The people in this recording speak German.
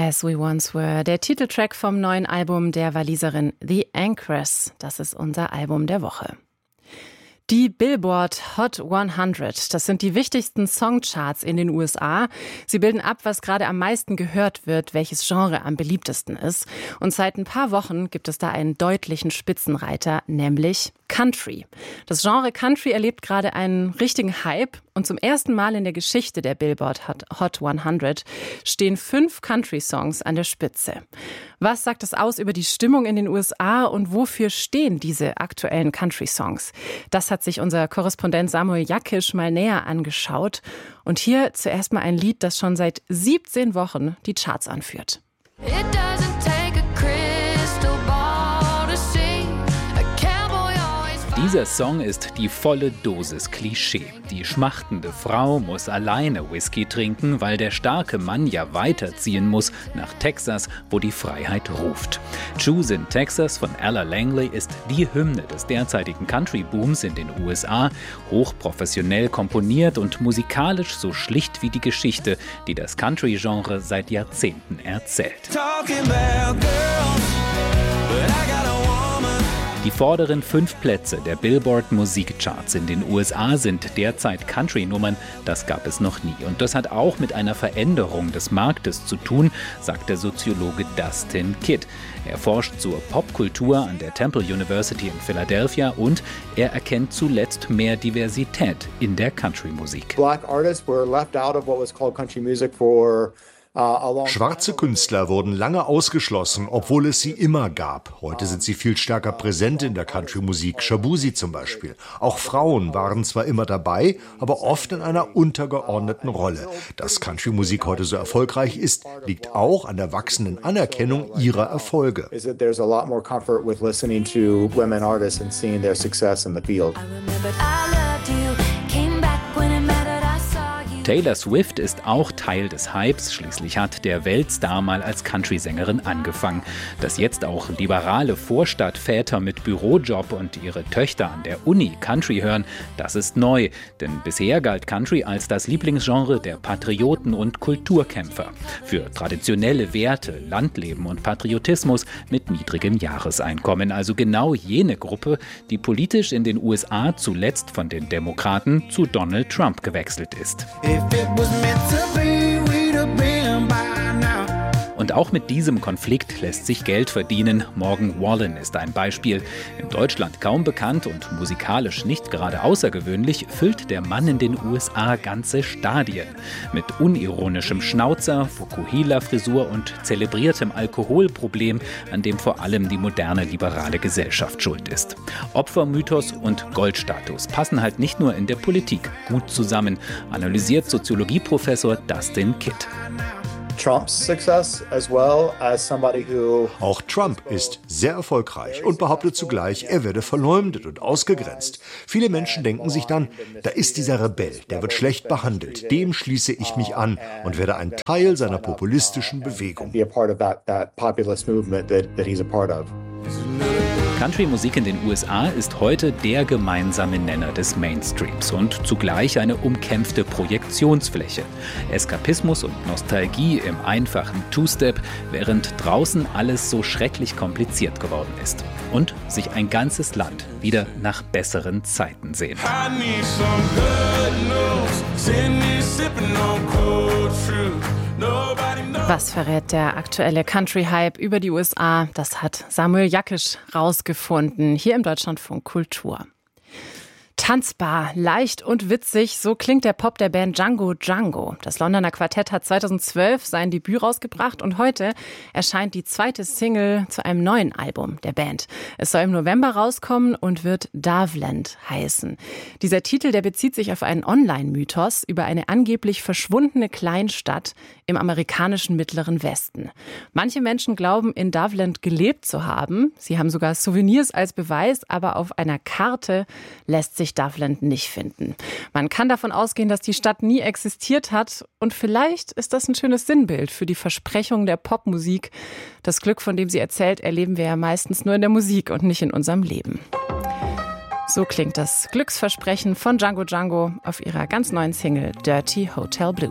As We Once Were, der Titeltrack vom neuen Album der Waliserin The Anchoress. Das ist unser Album der Woche. Die Billboard Hot 100, das sind die wichtigsten Songcharts in den USA. Sie bilden ab, was gerade am meisten gehört wird, welches Genre am beliebtesten ist. Und seit ein paar Wochen gibt es da einen deutlichen Spitzenreiter, nämlich Country. Das Genre Country erlebt gerade einen richtigen Hype und zum ersten Mal in der Geschichte der Billboard Hot 100 stehen 5 Country-Songs an der Spitze. Was sagt das aus über die Stimmung in den USA und wofür stehen diese aktuellen Country-Songs? Das hat sich unser Korrespondent Samuel Jakisch mal näher angeschaut. Und hier zuerst mal ein Lied, das schon seit 17 Wochen die Charts anführt. Dieser Song ist die volle Dosis Klischee. Die schmachtende Frau muss alleine Whisky trinken, weil der starke Mann ja weiterziehen muss nach Texas, wo die Freiheit ruft. Choose in Texas von Ella Langley ist die Hymne des derzeitigen Country-Booms in den USA, hochprofessionell komponiert und musikalisch so schlicht wie die Geschichte, die das Country-Genre seit Jahrzehnten erzählt. Die vorderen 5 Plätze der Billboard-Musikcharts in den USA sind derzeit Country-Nummern. Das gab es noch nie. Und das hat auch mit einer Veränderung des Marktes zu tun, sagt der Soziologe Dustin Kidd. Er forscht zur Popkultur an der Temple University in Philadelphia und er erkennt zuletzt mehr Diversität in der Country-Musik. Black artists were left out of what was called country music for Schwarze Künstler wurden lange ausgeschlossen, obwohl es sie immer gab. Heute sind sie viel stärker präsent in der Country-Musik, Shabuzi zum Beispiel. Auch Frauen waren zwar immer dabei, aber oft in einer untergeordneten Rolle. Dass Country-Musik heute so erfolgreich ist, liegt auch an der wachsenden Anerkennung ihrer Erfolge. Taylor Swift ist auch Teil des Hypes. Schließlich hat der Weltstar mal als Country-Sängerin angefangen. Dass jetzt auch liberale Vorstadtväter mit Bürojob und ihre Töchter an der Uni Country hören, das ist neu. Denn bisher galt Country als das Lieblingsgenre der Patrioten und Kulturkämpfer. Für traditionelle Werte, Landleben und Patriotismus mit niedrigem Jahreseinkommen. Also genau jene Gruppe, die politisch in den USA zuletzt von den Demokraten zu Donald Trump gewechselt ist. Und auch mit diesem Konflikt lässt sich Geld verdienen. Morgan Wallen ist ein Beispiel. In Deutschland kaum bekannt und musikalisch nicht gerade außergewöhnlich, füllt der Mann in den USA ganze Stadien. Mit unironischem Schnauzer, Fukuhila-Frisur und zelebriertem Alkoholproblem, an dem vor allem die moderne liberale Gesellschaft schuld ist. Opfermythos und Goldstatus passen halt nicht nur in der Politik gut zusammen, analysiert Soziologieprofessor Dustin Kidd. Auch Trump ist sehr erfolgreich und behauptet zugleich, er werde verleumdet und ausgegrenzt. Viele Menschen denken sich dann, da ist dieser Rebell, der wird schlecht behandelt, dem schließe ich mich an und werde ein Teil seiner populistischen Bewegung. Country-Musik in den USA ist heute der gemeinsame Nenner des Mainstreams und zugleich eine umkämpfte Projektionsfläche. Eskapismus und Nostalgie im einfachen Two-Step, während draußen alles so schrecklich kompliziert geworden ist. Und sich ein ganzes Land wieder nach besseren Zeiten sehnt. Was verrät der aktuelle Country-Hype über die USA? Das hat Samuel Jakisch rausgefunden, hier im Deutschlandfunk Kultur. Tanzbar, leicht und witzig, so klingt der Pop der Band Django Django. Das Londoner Quartett hat 2012 sein Debüt rausgebracht und heute erscheint die 2. Single zu einem neuen Album der Band. Es soll im November rauskommen und wird Davland heißen. Dieser Titel, der bezieht sich auf einen Online-Mythos über eine angeblich verschwundene Kleinstadt im amerikanischen Mittleren Westen. Manche Menschen glauben, in Davland gelebt zu haben. Sie haben sogar Souvenirs als Beweis, aber auf einer Karte lässt sich Davland nicht finden. Man kann davon ausgehen, dass die Stadt nie existiert hat und vielleicht ist das ein schönes Sinnbild für die Versprechung der Popmusik. Das Glück, von dem sie erzählt, erleben wir ja meistens nur in der Musik und nicht in unserem Leben. So klingt das Glücksversprechen von Django Django auf ihrer ganz neuen Single Dirty Hotel Blues.